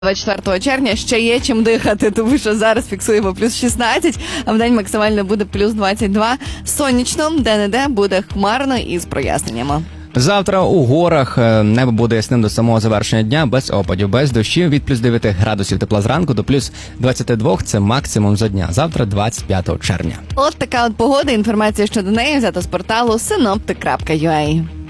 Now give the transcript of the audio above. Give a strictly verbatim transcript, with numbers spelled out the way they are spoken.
двадцять четвертого червня ще є чим дихати, тому що зараз фіксуємо плюс шістнадцять, а в день максимально буде плюс двадцять два. Сонячно, де-не-де буде хмарно і з проясненнями. Завтра у горах небо буде ясним до самого завершення дня, без опадів, без дощів, від плюс дев'ять градусів тепла зранку до плюс двадцять два – це максимум за дня. Завтра двадцять п'ятого червня. От така от погода, інформація щодо неї взята з порталу синоптик крапка ю а.